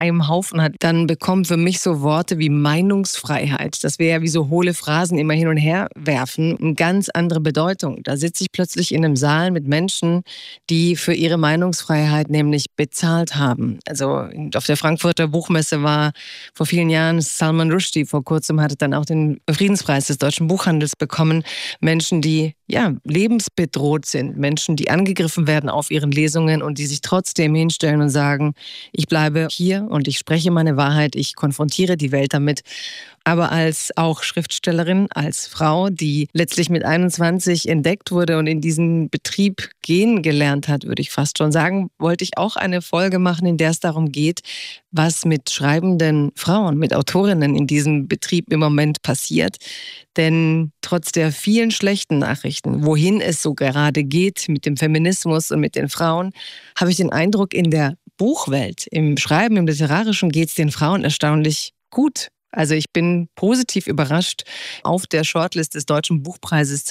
einem Haufen hat, dann bekommen für mich so Worte wie Meinungsfreiheit, das wir ja wie so hohle Phrasen immer hin und her werfen, eine ganz andere Bedeutung. Da sitze ich plötzlich in einem Saal mit Menschen, die für ihre Meinungsfreiheit nämlich bezahlt haben. Also auf der Frankfurter Buchmesse war vor vielen Jahren Salman Rushdie, vor kurzem hatte dann auch den Friedenspreis des deutschen Buchhandels bekommen. Menschen, die lebensbedroht sind, Menschen, die angegriffen werden auf ihren Lesungen und die sich trotzdem hinstellen und sagen, ich bleibe hier und ich spreche meine Wahrheit, ich konfrontiere die Welt damit. Aber als auch Schriftstellerin, als Frau, die letztlich mit 21 entdeckt wurde und in diesen Betrieb gehen gelernt hat, würde ich fast schon sagen, wollte ich auch eine Folge machen, in der es darum geht, was mit schreibenden Frauen, mit Autorinnen in diesem Betrieb im Moment passiert. Denn trotz der vielen schlechten Nachrichten, wohin es so gerade geht mit dem Feminismus und mit den Frauen, habe ich den Eindruck, in der Buchwelt, im Schreiben, im Literarischen geht es den Frauen erstaunlich gut. Also ich bin positiv überrascht. Auf der Shortlist des Deutschen Buchpreises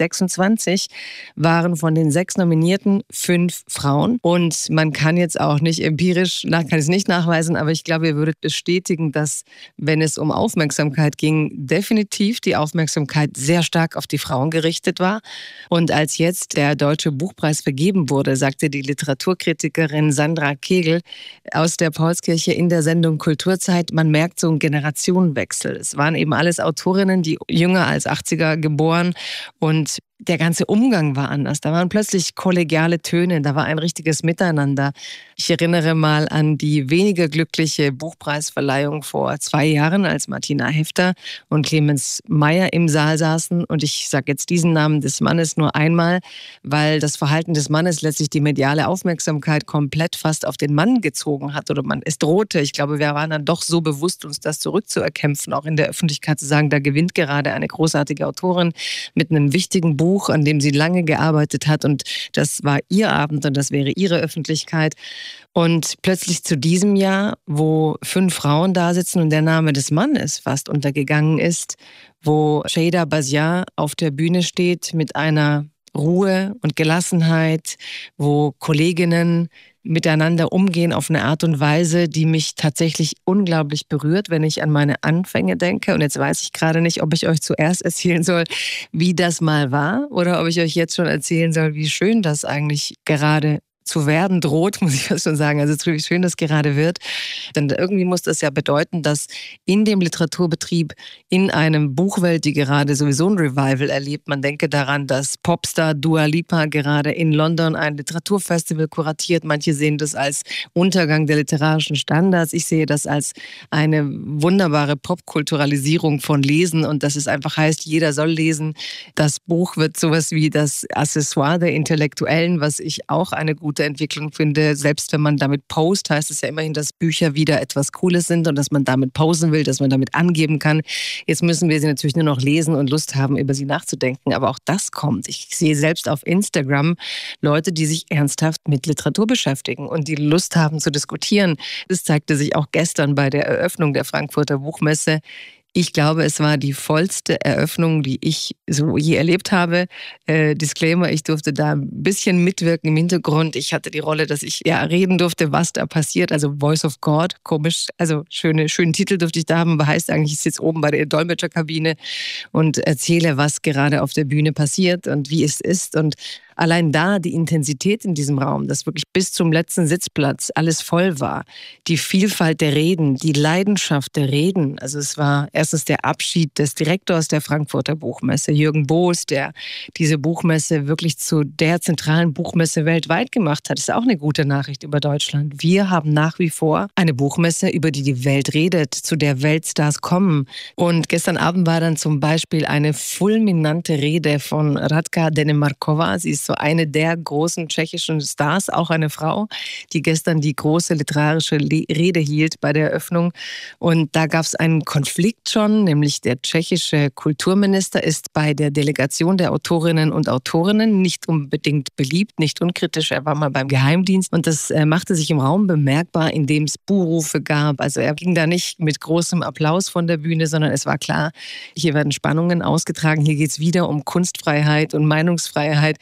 2026 waren von den 6 Nominierten 5 Frauen. Und man kann jetzt auch nicht empirisch, kann es nicht nachweisen, aber ich glaube, ihr würdet bestätigen, dass, wenn es um Aufmerksamkeit ging, definitiv die Aufmerksamkeit sehr stark auf die Frauen gerichtet war. Und als jetzt der Deutsche Buchpreis vergeben wurde, sagte die Literaturkritikerin Sandra Kegel aus der Paulskirche in der Sendung Kulturzeit, man merkt so einen Generationenwechsel. Es waren eben alles Autorinnen, die jünger als 80er geboren, und der ganze Umgang war anders. Da waren plötzlich kollegiale Töne, da war ein richtiges Miteinander. Ich erinnere mal an die weniger glückliche Buchpreisverleihung vor 2 Jahren, als Martina Hefter und Clemens Meyer im Saal saßen. Und ich sage jetzt diesen Namen des Mannes nur einmal, weil das Verhalten des Mannes letztlich die mediale Aufmerksamkeit komplett fast auf den Mann gezogen hat. Oder es drohte. Ich glaube, wir waren dann doch so bewusst, uns das zurückzuerkämpfen, auch in der Öffentlichkeit zu sagen, da gewinnt gerade eine großartige Autorin mit einem wichtigen Buch, an dem sie lange gearbeitet hat, und das war ihr Abend und das wäre ihre Öffentlichkeit. Und plötzlich zu diesem Jahr, wo 5 Frauen da sitzen und der Name des Mannes fast untergegangen ist, wo Sheyda Baziar auf der Bühne steht mit einer Ruhe und Gelassenheit, wo Kolleginnen miteinander umgehen auf eine Art und Weise, die mich tatsächlich unglaublich berührt, wenn ich an meine Anfänge denke. Und jetzt weiß ich gerade nicht, ob ich euch zuerst erzählen soll, wie das mal war, oder ob ich euch jetzt schon erzählen soll, wie schön das eigentlich gerade zu werden droht, muss ich fast schon sagen. Also wie schön das gerade wird. Denn irgendwie muss das ja bedeuten, dass in dem Literaturbetrieb, in einem Buchwelt, die gerade sowieso ein Revival erlebt, man denke daran, dass Popstar Dua Lipa gerade in London ein Literaturfestival kuratiert. Manche sehen das als Untergang der literarischen Standards. Ich sehe das als eine wunderbare Popkulturalisierung von Lesen, und dass es einfach heißt, jeder soll lesen. Das Buch wird sowas wie das Accessoire der Intellektuellen, was ich auch eine gute Entwicklung finde. Selbst wenn man damit post, heißt es ja immerhin, dass Bücher wieder etwas Cooles sind und dass man damit posen will, dass man damit angeben kann. Jetzt müssen wir sie natürlich nur noch lesen und Lust haben, über sie nachzudenken. Aber auch das kommt. Ich sehe selbst auf Instagram Leute, die sich ernsthaft mit Literatur beschäftigen und die Lust haben zu diskutieren. Das zeigte sich auch gestern bei der Eröffnung der Frankfurter Buchmesse. Ich glaube, es war die vollste Eröffnung, die ich so je erlebt habe. Disclaimer, ich durfte da ein bisschen mitwirken im Hintergrund. Ich hatte die Rolle, dass ich reden durfte, was da passiert. Also Voice of God, komisch. Also schönen Titel durfte ich da haben, aber heißt eigentlich, ich sitze oben bei der Dolmetscherkabine und erzähle, was gerade auf der Bühne passiert und wie es ist. Und allein da die Intensität in diesem Raum, dass wirklich bis zum letzten Sitzplatz alles voll war, die Vielfalt der Reden, die Leidenschaft der Reden. Also es war erstens der Abschied des Direktors der Frankfurter Buchmesse, Jürgen Boos, der diese Buchmesse wirklich zu der zentralen Buchmesse weltweit gemacht hat. Das ist auch eine gute Nachricht über Deutschland. Wir haben nach wie vor eine Buchmesse, über die die Welt redet, zu der Weltstars kommen. Und gestern Abend war dann zum Beispiel eine fulminante Rede von Radka Denemarkova. Sie ist so eine der großen tschechischen Stars, auch eine Frau, die gestern die große literarische Rede hielt bei der Eröffnung. Und da gab es einen Konflikt schon, nämlich der tschechische Kulturminister ist bei der Delegation der Autorinnen und Autorinnen nicht unbedingt beliebt, nicht unkritisch. Er war mal beim Geheimdienst und das machte sich im Raum bemerkbar, indem es Buhrufe gab. Also er ging da nicht mit großem Applaus von der Bühne, sondern es war klar, hier werden Spannungen ausgetragen, hier geht es wieder um Kunstfreiheit und Meinungsfreiheit.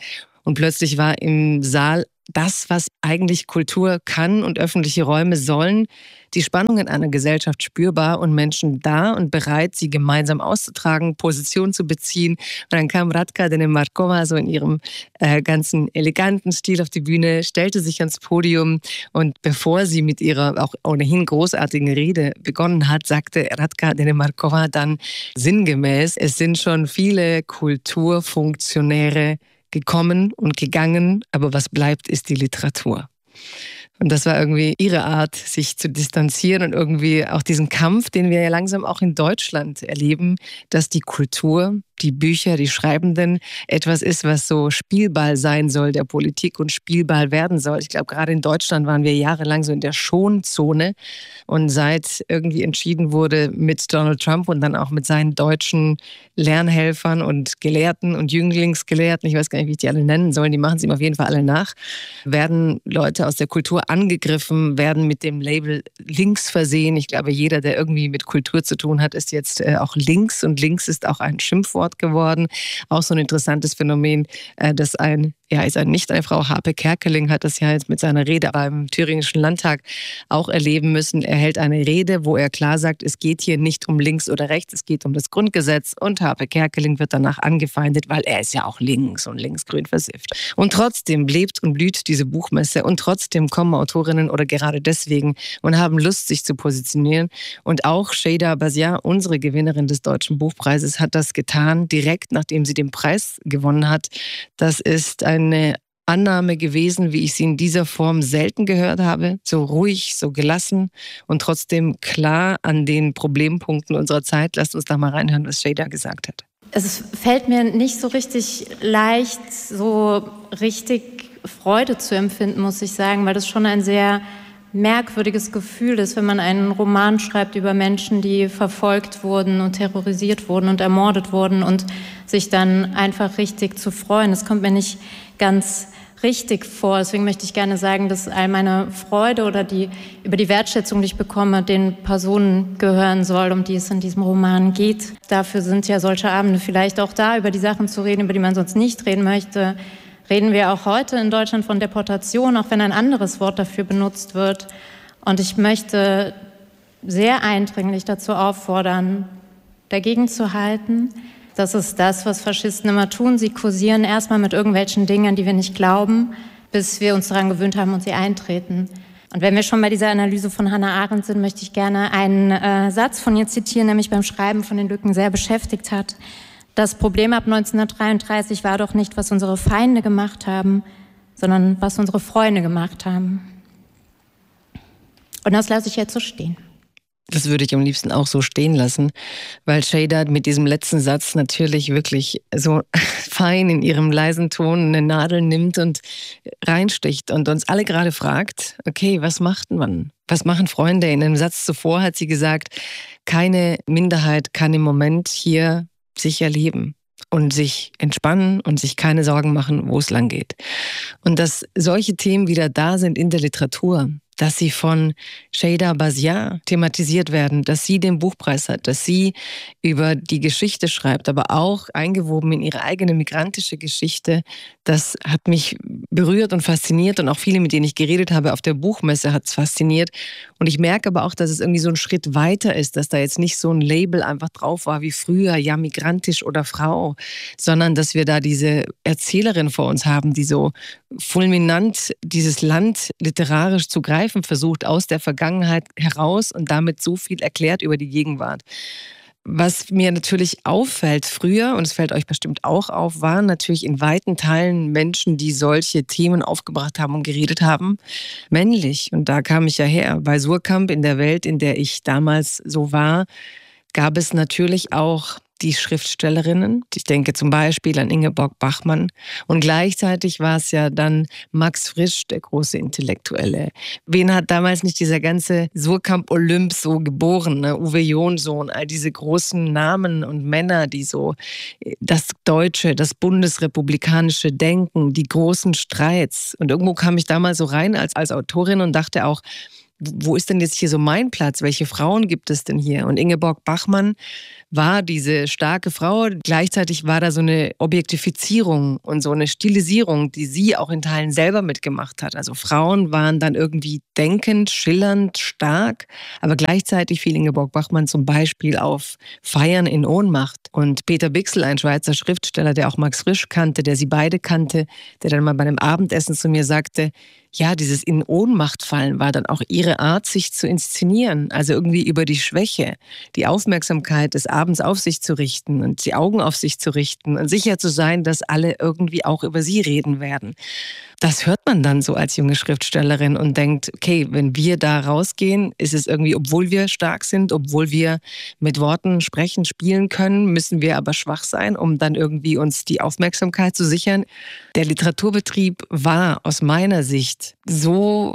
Und plötzlich war im Saal das, was eigentlich Kultur kann und öffentliche Räume sollen, die Spannung in einer Gesellschaft spürbar und Menschen da und bereit, sie gemeinsam auszutragen, Position zu beziehen. Und dann kam Radka Denemarkova so in ihrem ganzen eleganten Stil auf die Bühne, stellte sich ans Podium und bevor sie mit ihrer auch ohnehin großartigen Rede begonnen hat, sagte Radka Denemarkova dann sinngemäß, es sind schon viele Kulturfunktionäre gekommen und gegangen, aber was bleibt, ist die Literatur. Und das war irgendwie ihre Art, sich zu distanzieren und irgendwie auch diesen Kampf, den wir ja langsam auch in Deutschland erleben, dass die Kultur, die Bücher, die Schreibenden etwas ist, was so Spielball sein soll der Politik und Spielball werden soll. Ich glaube, gerade in Deutschland waren wir jahrelang so in der Schonzone. Und seit irgendwie entschieden wurde mit Donald Trump und dann auch mit seinen deutschen Lernhelfern und Gelehrten und Jünglingsgelehrten, ich weiß gar nicht, wie ich die alle nennen sollen, die machen es ihm auf jeden Fall alle nach, werden Leute aus der Kultur angegriffen, werden mit dem Label links versehen. Ich glaube, jeder, der irgendwie mit Kultur zu tun hat, ist jetzt auch links und links ist auch ein Schimpfwort geworden. Auch so ein interessantes Phänomen, dass nicht eine Frau, Harpe Kerkeling hat das ja jetzt mit seiner Rede beim Thüringischen Landtag auch erleben müssen. Er hält eine Rede, wo er klar sagt, es geht hier nicht um links oder rechts, es geht um das Grundgesetz und Harpe Kerkeling wird danach angefeindet, weil er ist ja auch links und linksgrün versifft. Und trotzdem lebt und blüht diese Buchmesse und trotzdem kommen Autorinnen oder gerade deswegen und haben Lust, sich zu positionieren. Und auch Şeyda Bazia, unsere Gewinnerin des Deutschen Buchpreises, hat das getan, direkt nachdem sie den Preis gewonnen hat. Das ist eine Annahme gewesen, wie ich sie in dieser Form selten gehört habe. So ruhig, so gelassen und trotzdem klar an den Problempunkten unserer Zeit. Lasst uns da mal reinhören, was Şeyda gesagt hat. Es fällt mir nicht so richtig leicht, so richtig Freude zu empfinden, muss ich sagen, weil das schon ein sehr merkwürdiges Gefühl ist, wenn man einen Roman schreibt über Menschen, die verfolgt wurden und terrorisiert wurden und ermordet wurden und sich dann einfach richtig zu freuen. Das kommt mir nicht ganz richtig vor. Deswegen möchte ich gerne sagen, dass all meine Freude oder über die Wertschätzung, die ich bekomme, den Personen gehören soll, um die es in diesem Roman geht. Dafür sind ja solche Abende vielleicht auch da, über die Sachen zu reden, über die man sonst nicht reden möchte. Reden wir auch heute in Deutschland von Deportation, auch wenn ein anderes Wort dafür benutzt wird. Und ich möchte sehr eindringlich dazu auffordern, dagegen zu halten. Das ist das, was Faschisten immer tun. Sie kursieren erstmal mit irgendwelchen Dingen, die wir nicht glauben, bis wir uns daran gewöhnt haben und sie eintreten. Und wenn wir schon bei dieser Analyse von Hannah Arendt sind, möchte ich gerne einen Satz von ihr zitieren, der mich beim Schreiben von den Lücken sehr beschäftigt hat. Das Problem ab 1933 war doch nicht, was unsere Feinde gemacht haben, sondern was unsere Freunde gemacht haben. Und das lasse ich jetzt so stehen. Das würde ich am liebsten auch so stehen lassen, weil Şeyda mit diesem letzten Satz natürlich wirklich so fein in ihrem leisen Ton eine Nadel nimmt und reinsticht und uns alle gerade fragt, okay, was macht man? Was machen Freunde? In einem Satz zuvor hat sie gesagt, keine Minderheit kann im Moment hier sicher leben und sich entspannen und sich keine Sorgen machen, wo es lang geht. Und dass solche Themen wieder da sind in der Literatur, dass sie von Şeyda Bazia thematisiert werden, dass sie den Buchpreis hat, dass sie über die Geschichte schreibt, aber auch eingewoben in ihre eigene migrantische Geschichte. Das hat mich berührt und fasziniert und auch viele, mit denen ich geredet habe auf der Buchmesse, hat es fasziniert. Und ich merke aber auch, dass es irgendwie so ein Schritt weiter ist, dass da jetzt nicht so ein Label einfach drauf war wie früher, ja, migrantisch oder Frau, sondern dass wir da diese Erzählerin vor uns haben, die so fulminant dieses Land literarisch zu greifen versucht, aus der Vergangenheit heraus und damit so viel erklärt über die Gegenwart. Was mir natürlich auffällt früher, und es fällt euch bestimmt auch auf, waren natürlich in weiten Teilen Menschen, die solche Themen aufgebracht haben und geredet haben, männlich. Und da kam ich ja her. Bei Surkamp, in der Welt, in der ich damals so war, gab es natürlich auch die Schriftstellerinnen. Ich denke zum Beispiel an Ingeborg Bachmann. Und gleichzeitig war es ja dann Max Frisch, der große Intellektuelle. Wen hat damals nicht dieser ganze Surkamp-Olymp so geboren? Ne? Uwe Jonsson, all diese großen Namen und Männer, die so das deutsche, das bundesrepublikanische Denken, die großen Streits. Und irgendwo kam ich damals so rein als Autorin und dachte auch, wo ist denn jetzt hier so mein Platz? Welche Frauen gibt es denn hier? Und Ingeborg Bachmann war diese starke Frau. Gleichzeitig war da so eine Objektifizierung und so eine Stilisierung, die sie auch in Teilen selber mitgemacht hat. Also Frauen waren dann irgendwie denkend, schillernd, stark, aber gleichzeitig fiel Ingeborg Bachmann zum Beispiel auf Feiern in Ohnmacht. Und Peter Bichsel, ein Schweizer Schriftsteller, der auch Max Frisch kannte, der sie beide kannte, der dann mal bei einem Abendessen zu mir sagte, ja, dieses in Ohnmacht fallen war dann auch ihre Art, sich zu inszenieren. Also irgendwie über die Schwäche, die Aufmerksamkeit des Abends auf sich zu richten und die Augen auf sich zu richten und sicher zu sein, dass alle irgendwie auch über sie reden werden. Das hört man dann so als junge Schriftstellerin und denkt, okay, wenn wir da rausgehen, ist es irgendwie, obwohl wir stark sind, obwohl wir mit Worten sprechen, spielen können, müssen wir aber schwach sein, um dann irgendwie uns die Aufmerksamkeit zu sichern. Der Literaturbetrieb war aus meiner Sicht so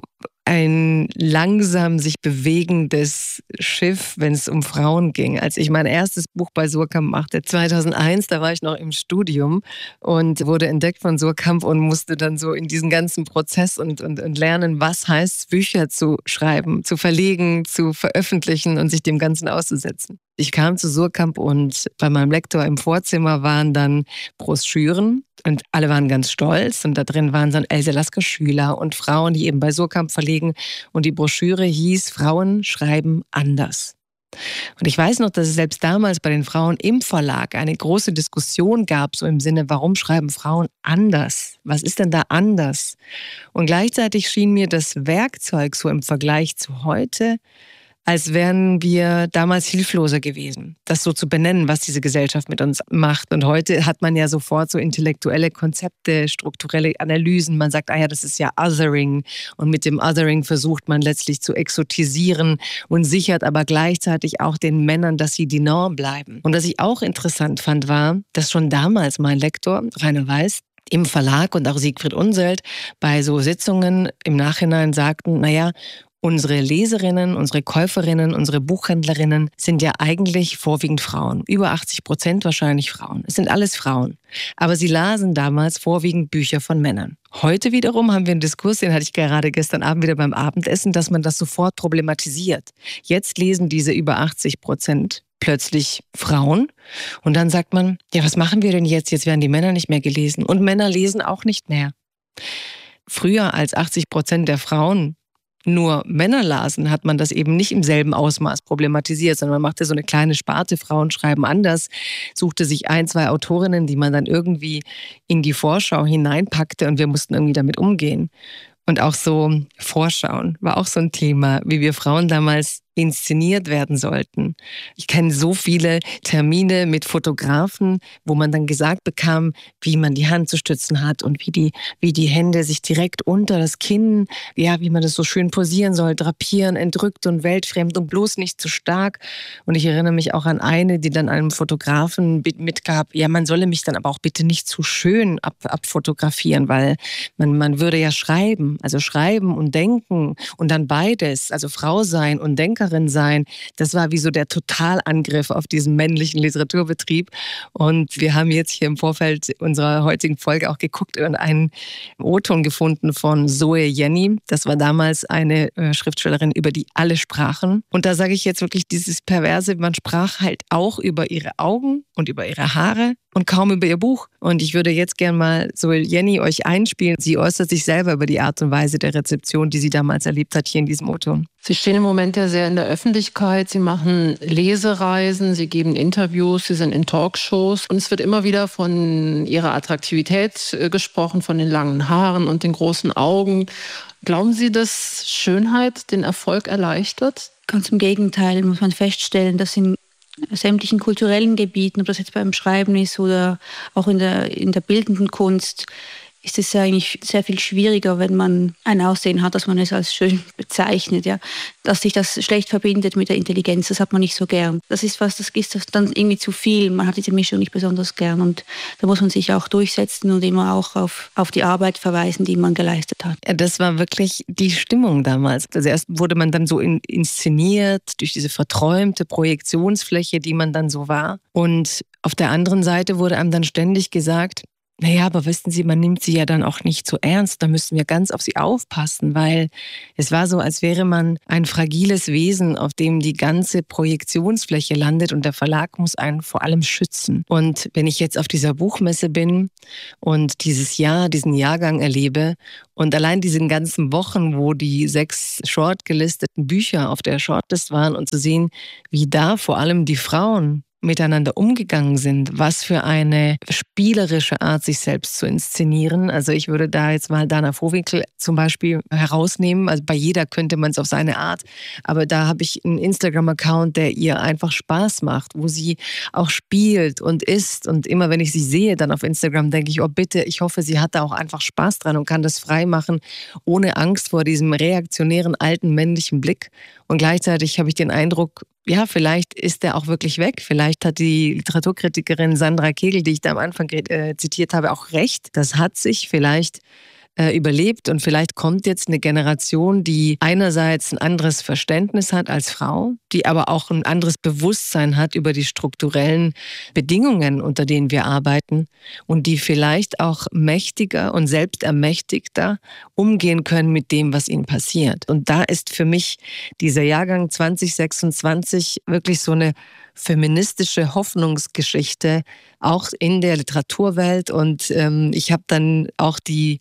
ein langsam sich bewegendes Schiff, wenn es um Frauen ging. Als ich mein erstes Buch bei Suhrkamp machte, 2001, da war ich noch im Studium und wurde entdeckt von Suhrkamp und musste dann so in diesen ganzen Prozess und lernen, was heißt, Bücher zu schreiben, zu verlegen, zu veröffentlichen und sich dem Ganzen auszusetzen. Ich kam zu Suhrkamp und bei meinem Lektor im Vorzimmer waren dann Broschüren und alle waren ganz stolz und da drin waren dann Else Lasker-Schüler und Frauen, die eben bei Suhrkamp verlegen und die Broschüre hieß Frauen schreiben anders. Und ich weiß noch, dass es selbst damals bei den Frauen im Verlag eine große Diskussion gab, so im Sinne, warum schreiben Frauen anders? Was ist denn da anders? Und gleichzeitig schien mir das Werkzeug so im Vergleich zu heute, als wären wir damals hilfloser gewesen, das so zu benennen, was diese Gesellschaft mit uns macht. Und heute hat man ja sofort so intellektuelle Konzepte, strukturelle Analysen. Man sagt, das ist ja Othering. Und mit dem Othering versucht man letztlich zu exotisieren und sichert aber gleichzeitig auch den Männern, dass sie die Norm bleiben. Und was ich auch interessant fand, war, dass schon damals mein Lektor, Rainer Weiß, im Verlag und auch Siegfried Unseld bei so Sitzungen im Nachhinein sagten, unsere Leserinnen, unsere Käuferinnen, unsere Buchhändlerinnen sind ja eigentlich vorwiegend Frauen. Über 80% wahrscheinlich Frauen. Es sind alles Frauen. Aber sie lasen damals vorwiegend Bücher von Männern. Heute wiederum haben wir einen Diskurs, den hatte ich gerade gestern Abend wieder beim Abendessen, dass man das sofort problematisiert. Jetzt lesen diese über 80% plötzlich Frauen. Und dann sagt man, ja, was machen wir denn jetzt? Jetzt werden die Männer nicht mehr gelesen. Und Männer lesen auch nicht mehr. Früher als 80% der Frauen nur Männer lasen, hat man das eben nicht im selben Ausmaß problematisiert, sondern man machte so eine kleine Sparte, Frauen schreiben anders, suchte sich 1, 2 Autorinnen, die man dann irgendwie in die Vorschau hineinpackte und wir mussten irgendwie damit umgehen. Und auch so Vorschauen war auch so ein Thema, wie wir Frauen damals inszeniert werden sollten. Ich kenne so viele Termine mit Fotografen, wo man dann gesagt bekam, wie man die Hand zu stützen hat und wie die Hände sich direkt unter das Kinn, wie man das so schön posieren soll, drapieren, entrückt und weltfremd und bloß nicht zu stark. Und ich erinnere mich auch an eine, die dann einem Fotografen mitgab, man solle mich dann aber auch bitte nicht zu schön abfotografieren, weil man würde ja schreiben, also schreiben und denken und dann beides, also Frau sein und Denker sein. Das war wie so der Totalangriff auf diesen männlichen Literaturbetrieb. Und wir haben jetzt hier im Vorfeld unserer heutigen Folge auch geguckt und einen O-Ton gefunden von Zoe Jenny. Das war damals eine Schriftstellerin, über die alle sprachen. Und da sage ich jetzt wirklich dieses Perverse, man sprach halt auch über ihre Augen und über ihre Haare und kaum über ihr Buch. Und ich würde jetzt gerne mal Zoe Jenny euch einspielen. Sie äußert sich selber über die Art und Weise der Rezeption, die sie damals erlebt hat, hier in diesem O-Ton. Sie stehen im Moment ja sehr in der Öffentlichkeit. Sie machen Lesereisen, Sie geben Interviews, Sie sind in Talkshows. Und es wird immer wieder von Ihrer Attraktivität gesprochen, von den langen Haaren und den großen Augen. Glauben Sie, dass Schönheit den Erfolg erleichtert? Ganz im Gegenteil, muss man feststellen, dass in sämtlichen kulturellen Gebieten, ob das jetzt beim Schreiben ist oder auch in der bildenden Kunst, ist es eigentlich sehr viel schwieriger, wenn man ein Aussehen hat, dass man es als schön bezeichnet. Ja. Dass sich das schlecht verbindet mit der Intelligenz, das hat man nicht so gern. Das ist dann irgendwie zu viel. Man hat diese Mischung nicht besonders gern. Und da muss man sich auch durchsetzen und immer auch auf die Arbeit verweisen, die man geleistet hat. Ja, das war wirklich die Stimmung damals. Also erst wurde man dann so inszeniert durch diese verträumte Projektionsfläche, die man dann so war. Und auf der anderen Seite wurde einem dann ständig gesagt, Naja, aber wissen Sie, man nimmt sie ja dann auch nicht so ernst. Da müssen wir ganz auf sie aufpassen, weil es war so, als wäre man ein fragiles Wesen, auf dem die ganze Projektionsfläche landet und der Verlag muss einen vor allem schützen. Und wenn ich jetzt auf dieser Buchmesse bin und diesen Jahrgang erlebe und allein diesen ganzen Wochen, wo die 6 shortgelisteten Bücher auf der Shortlist waren und zu sehen, wie da vor allem die Frauen miteinander umgegangen sind, was für eine spielerische Art, sich selbst zu inszenieren. Also ich würde da jetzt mal Dana Vohwinkel zum Beispiel herausnehmen. Also bei jeder könnte man es auf seine Art. Aber da habe ich einen Instagram-Account, der ihr einfach Spaß macht, wo sie auch spielt und isst. Und immer wenn ich sie sehe dann auf Instagram, denke ich, oh bitte, ich hoffe, sie hat da auch einfach Spaß dran und kann das frei machen, ohne Angst vor diesem reaktionären, alten, männlichen Blick. Und gleichzeitig habe ich den Eindruck, ja, vielleicht ist der auch wirklich weg. Vielleicht hat die Literaturkritikerin Sandra Kegel, die ich da am Anfang zitiert habe, auch recht. Das hat sich vielleicht überlebt und vielleicht kommt jetzt eine Generation, die einerseits ein anderes Verständnis hat als Frau, die aber auch ein anderes Bewusstsein hat über die strukturellen Bedingungen, unter denen wir arbeiten und die vielleicht auch mächtiger und selbstermächtigter umgehen können mit dem, was ihnen passiert. Und da ist für mich dieser Jahrgang 2026 wirklich so eine feministische Hoffnungsgeschichte, auch in der Literaturwelt. Und ich habe dann auch die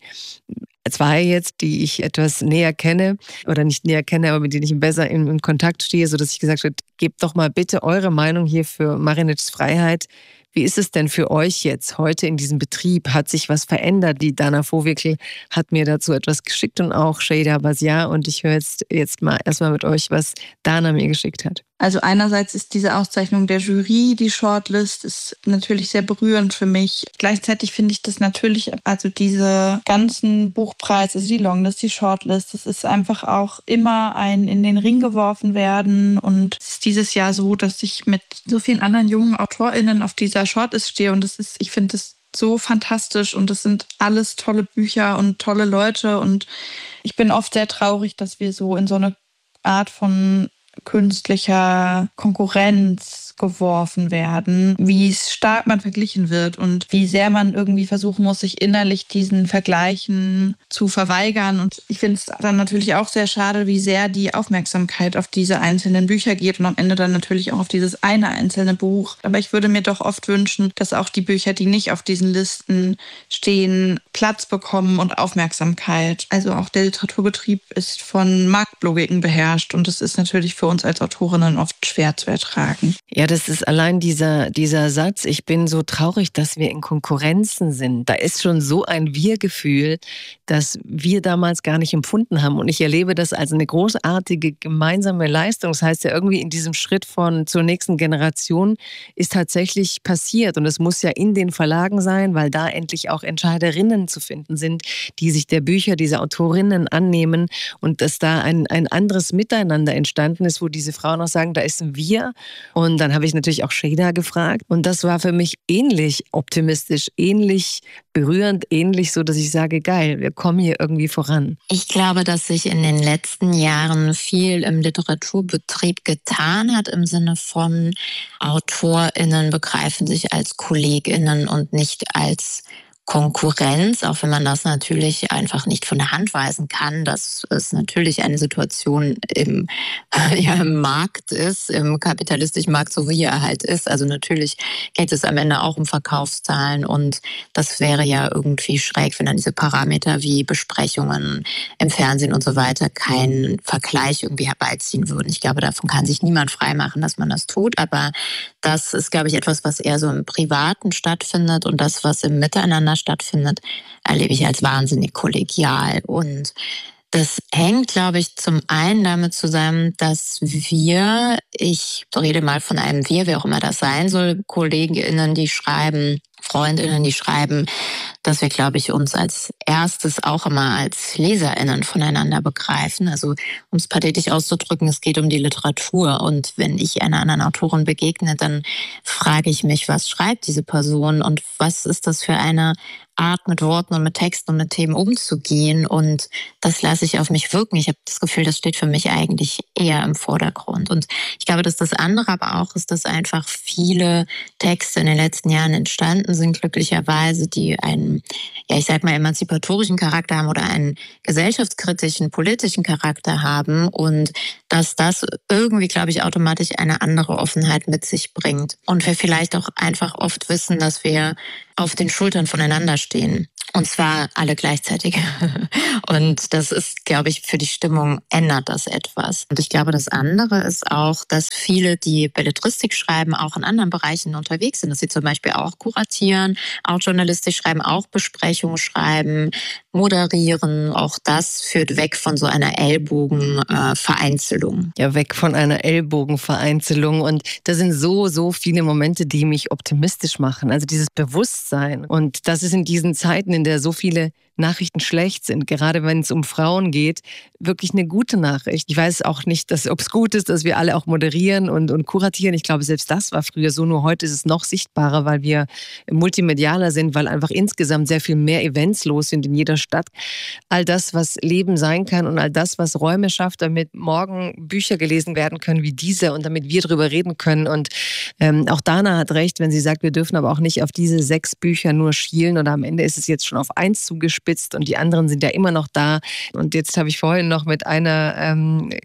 2 jetzt, die ich etwas näher kenne, oder nicht näher kenne, aber mit denen ich besser in Kontakt stehe, sodass ich gesagt habe, gebt doch mal bitte eure Meinung hier für Marinitschs Freiheit. Wie ist es denn für euch jetzt heute in diesem Betrieb? Hat sich was verändert? Die Dana Vohwinkel hat mir dazu etwas geschickt und auch Şeyda Basiar. Und ich höre jetzt mal erstmal mit euch, was Dana mir geschickt hat. Also einerseits ist diese Auszeichnung der Jury, die Shortlist, ist natürlich sehr berührend für mich. Gleichzeitig finde ich das natürlich, also diese ganzen Buchpreise, also die Longlist, die Shortlist, das ist einfach auch immer ein in den Ring geworfen werden. Und es ist dieses Jahr so, dass ich mit so vielen anderen jungen AutorInnen auf dieser Shortlist stehe. Und ich finde das so fantastisch und das sind alles tolle Bücher und tolle Leute. Und ich bin oft sehr traurig, dass wir so in so eine Art von künstlicher Konkurrenz geworfen werden, wie stark man verglichen wird und wie sehr man irgendwie versuchen muss, sich innerlich diesen Vergleichen zu verweigern. Und ich finde es dann natürlich auch sehr schade, wie sehr die Aufmerksamkeit auf diese einzelnen Bücher geht und am Ende dann natürlich auch auf dieses eine einzelne Buch. Aber ich würde mir doch oft wünschen, dass auch die Bücher, die nicht auf diesen Listen stehen, Platz bekommen und Aufmerksamkeit. Also auch der Literaturbetrieb ist von Marktlogiken beherrscht und das ist natürlich für uns als Autorinnen oft schwer zu ertragen. Ja, das ist allein dieser Satz, ich bin so traurig, dass wir in Konkurrenzen sind. Da ist schon so ein Wir-Gefühl, das wir damals gar nicht empfunden haben. Und ich erlebe das als eine großartige gemeinsame Leistung. Das heißt ja irgendwie in diesem Schritt zur nächsten Generation ist tatsächlich passiert. Und es muss ja in den Verlagen sein, weil da endlich auch Entscheiderinnen zu finden sind, die sich der Bücher dieser Autorinnen annehmen und dass da ein anderes Miteinander entstanden ist, wo diese Frauen auch sagen, da ist ein Wir. Und dann habe ich natürlich auch Şeyda gefragt. Und das war für mich ähnlich optimistisch, ähnlich berührend, ähnlich so, dass ich sage, geil, wir kommen hier irgendwie voran. Ich glaube, dass sich in den letzten Jahren viel im Literaturbetrieb getan hat, im Sinne von AutorInnen begreifen sich als KollegInnen und nicht als Konkurrenz, auch wenn man das natürlich einfach nicht von der Hand weisen kann, dass es natürlich eine Situation im Markt ist, im kapitalistischen Markt, so wie er halt ist. Also natürlich geht es am Ende auch um Verkaufszahlen und das wäre ja irgendwie schräg, wenn dann diese Parameter wie Besprechungen im Fernsehen und so weiter keinen Vergleich irgendwie herbeiziehen würden. Ich glaube, davon kann sich niemand freimachen, dass man das tut, aber das ist, glaube ich, etwas, was eher so im Privaten stattfindet und das, was im Miteinander stattfindet, erlebe ich als wahnsinnig kollegial. Und das hängt, glaube ich, zum einen damit zusammen, dass ich rede mal von einem Wir, wer auch immer das sein soll, KollegInnen, die schreiben, FreundInnen, die schreiben, dass wir, glaube ich, uns als erstes auch immer als LeserInnen voneinander begreifen. Also, um es pathetisch auszudrücken, es geht um die Literatur. Und wenn ich einer anderen Autorin begegne, dann frage ich mich, was schreibt diese Person und was ist das für eine Art, mit Worten und mit Texten und mit Themen umzugehen. Und das lasse ich auf mich wirken. Ich habe das Gefühl, das steht für mich eigentlich eher im Vordergrund. Und ich glaube, dass das andere aber auch ist, dass einfach viele Texte in den letzten Jahren entstanden sind, glücklicherweise, die einen, ja, ich sag mal, emanzipatorischen Charakter haben oder einen gesellschaftskritischen, politischen Charakter haben. Und dass das irgendwie, glaube ich, automatisch eine andere Offenheit mit sich bringt. Und wir vielleicht auch einfach oft wissen, dass wir auf den Schultern voneinander stehen. Und zwar alle gleichzeitig. Und das ist, glaube ich, für die Stimmung ändert das etwas. Und ich glaube, das andere ist auch, dass viele, die Belletristik schreiben, auch in anderen Bereichen unterwegs sind. Dass sie zum Beispiel auch kuratieren, auch journalistisch schreiben, auch Besprechungen schreiben, moderieren. Auch das führt weg von so einer Ellbogenvereinzelung. Ja, weg von einer Ellbogenvereinzelung. Und da sind so viele Momente, die mich optimistisch machen. Also dieses Bewusstsein. Und das ist in diesen Zeiten, in der so viele Nachrichten schlecht sind, gerade wenn es um Frauen geht, wirklich eine gute Nachricht. Ich weiß auch nicht, ob es gut ist, dass wir alle auch moderieren und kuratieren. Ich glaube, selbst das war früher so, nur heute ist es noch sichtbarer, weil wir multimedialer sind, weil einfach insgesamt sehr viel mehr Events los sind in jeder Stadt. All das, was Leben sein kann und all das, was Räume schafft, damit morgen Bücher gelesen werden können wie diese und damit wir drüber reden können. Und auch Dana hat recht, wenn sie sagt, wir dürfen aber auch nicht auf diese 6 Bücher nur schielen oder am Ende ist es jetzt schon auf 1 zugespitzt und die anderen sind ja immer noch da. Und jetzt habe ich vorhin noch mit einer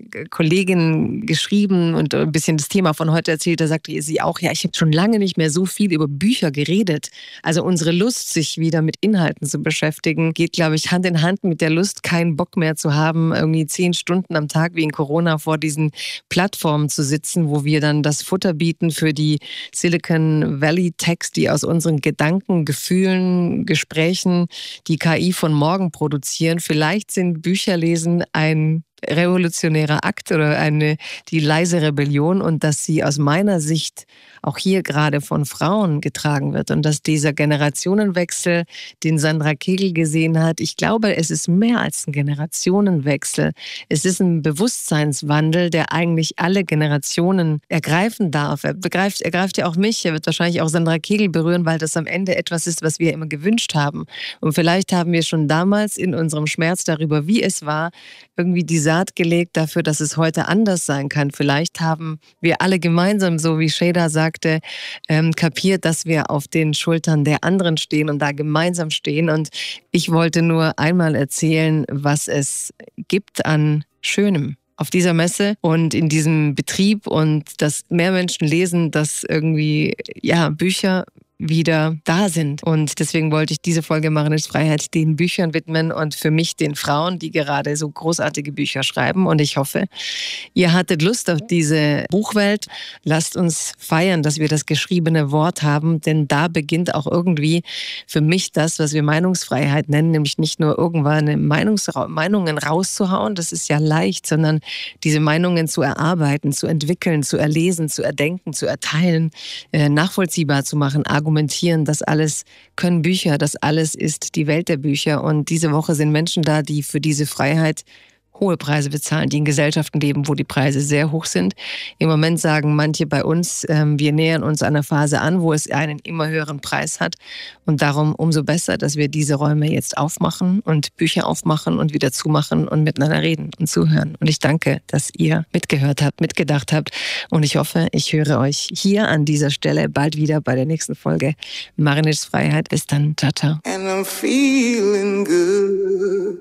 Kollegin geschrieben und ein bisschen das Thema von heute erzählt. Da sagte sie auch, ja, ich habe schon lange nicht mehr so viel über Bücher geredet. Also unsere Lust, sich wieder mit Inhalten zu beschäftigen, geht, glaube ich, Hand in Hand mit der Lust, keinen Bock mehr zu haben, irgendwie 10 Stunden am Tag wie in Corona vor diesen Plattformen zu sitzen, wo wir dann das Futter bieten für die Silicon Valley Techs, die aus unseren Gedanken, Gefühlen, Gesprächen die KI von morgen produzieren. Vielleicht sind Bücherlesen ein revolutionärer Akt oder die leise Rebellion und dass sie aus meiner Sicht auch hier gerade von Frauen getragen wird und dass dieser Generationenwechsel, den Sandra Kegel gesehen hat, ich glaube, es ist mehr als ein Generationenwechsel. Es ist ein Bewusstseinswandel, der eigentlich alle Generationen ergreifen darf. Er greift ja auch mich, er wird wahrscheinlich auch Sandra Kegel berühren, weil das am Ende etwas ist, was wir immer gewünscht haben. Und vielleicht haben wir schon damals in unserem Schmerz darüber, wie es war, irgendwie die Saat gelegt dafür, dass es heute anders sein kann. Vielleicht haben wir alle gemeinsam, so wie Shada sagte, kapiert, dass wir auf den Schultern der anderen stehen und da gemeinsam stehen. Und ich wollte nur einmal erzählen, was es gibt an Schönem auf dieser Messe und in diesem Betrieb und dass mehr Menschen lesen, dass irgendwie Bücher wieder da sind. Und deswegen wollte ich diese Folge Marinis Freiheit den Büchern widmen und für mich den Frauen, die gerade so großartige Bücher schreiben. Und ich hoffe, ihr hattet Lust auf diese Buchwelt. Lasst uns feiern, dass wir das geschriebene Wort haben, denn da beginnt auch irgendwie für mich das, was wir Meinungsfreiheit nennen, nämlich nicht nur irgendwann Meinungen rauszuhauen, das ist ja leicht, sondern diese Meinungen zu erarbeiten, zu entwickeln, zu erlesen, zu erdenken, zu erteilen, nachvollziehbar zu machen, argumentieren, das alles können Bücher, das alles ist die Welt der Bücher. Und diese Woche sind Menschen da, die für diese Freiheit hohe Preise bezahlen, die in Gesellschaften leben, wo die Preise sehr hoch sind. Im Moment sagen manche bei uns, wir nähern uns einer Phase an, wo es einen immer höheren Preis hat. Und darum umso besser, dass wir diese Räume jetzt aufmachen und Bücher aufmachen und wieder zumachen und miteinander reden und zuhören. Und ich danke, dass ihr mitgehört habt, mitgedacht habt. Und ich hoffe, ich höre euch hier an dieser Stelle bald wieder bei der nächsten Folge Marinis Freiheit. Bis dann. Ciao, ciao. And I'm feeling good.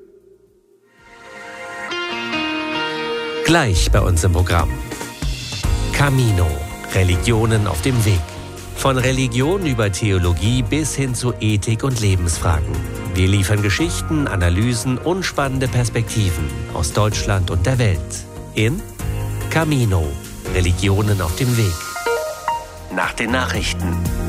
Gleich bei uns im Programm. Camino. Religionen auf dem Weg. Von Religion über Theologie bis hin zu Ethik und Lebensfragen. Wir liefern Geschichten, Analysen und spannende Perspektiven aus Deutschland und der Welt. In Camino. Religionen auf dem Weg. Nach den Nachrichten.